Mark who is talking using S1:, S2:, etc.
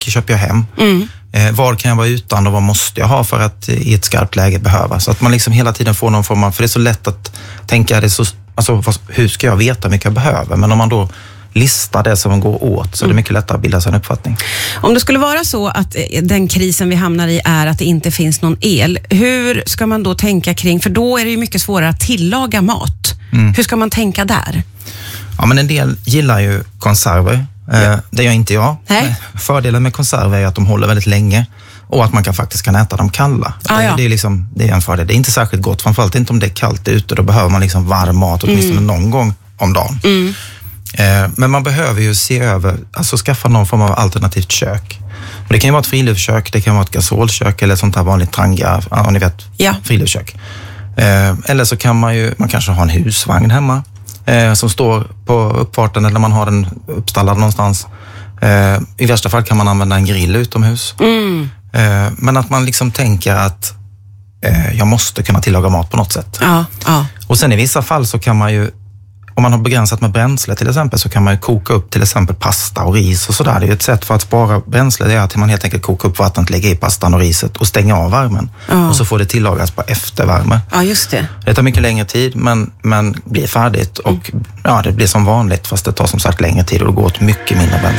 S1: köper jag hem? Vad kan jag vara utan och vad måste jag ha för att i ett skarpt läge behöva? Så att man liksom hela tiden får någon form av, för det är så lätt att tänka, hur ska jag veta hur mycket jag behöver? Men om man då listar det som går åt så är det mycket lättare att bilda sig en uppfattning.
S2: Om det skulle vara så att den krisen vi hamnar i är att det inte finns någon el, hur ska man då tänka kring, för då är det ju mycket svårare att tillaga mat. Hur ska man tänka där?
S1: Ja, men en del gillar ju konserver. Det gör inte jag. Fördelen med konserver är att de håller väldigt länge och att man faktiskt kan äta dem kalla. Det är en fördel. Det är inte särskilt gott, framförallt inte om det är kallt ute. Då behöver man liksom varm mat åtminstone någon gång om dagen. Men man behöver ju se över, alltså skaffa någon form av alternativt kök. Och det kan ju vara ett friluftskök, det kan vara ett gasolkök eller sånt här vanligt tranga, ni vet, friluftskök. Eller så kan man kanske ha en husvagn hemma som står på uppfarten eller man har den uppstallad någonstans. I värsta fall kan man använda en grill utomhus. Men att man liksom tänker att jag måste kunna tillaga mat på något sätt. Och sen i vissa fall så kan man ju, om man har begränsat med bränsle till exempel, så kan man ju koka upp till exempel pasta och ris och sådär. Det är ju ett sätt för att spara bränsle, det är att man helt enkelt kokar upp vattnet, lägger i pastan och riset och stänger av värmen. Och så får det tillagas på eftervärme.
S2: Ja, just det.
S1: Det tar mycket längre tid men blir färdigt och det blir som vanligt, fast det tar som sagt längre tid och det går åt mycket mindre bränsle.